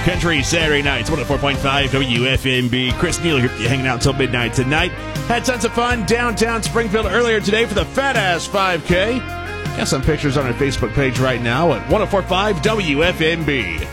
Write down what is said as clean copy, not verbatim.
Country Saturday nights, 104.5 WFMB. Chris Neal here, hanging out until midnight tonight. Had tons of fun downtown Springfield earlier today for the Fat Ass 5K. Got some pictures on our Facebook page right now at 104.5 WFMB.